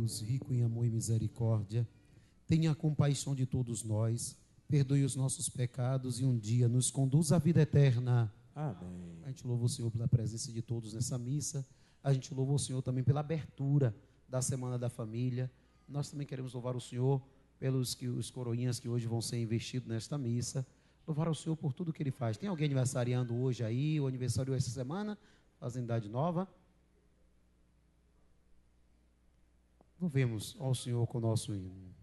Deus, rico em amor e misericórdia, tenha compaixão de todos nós, perdoe os nossos pecados e um dia nos conduz à vida eterna. Amém. A gente louva o Senhor pela presença de todos nessa missa. A gente louva o Senhor também pela abertura da Semana da Família. Nós também queremos louvar o Senhor pelos os coroinhas que hoje vão ser investidos nesta missa. Louvar o Senhor por tudo que Ele faz. Tem alguém aniversariando hoje aí, ou aniversário essa semana, fazendo idade nova? Louvemos ao Senhor com o nosso hino.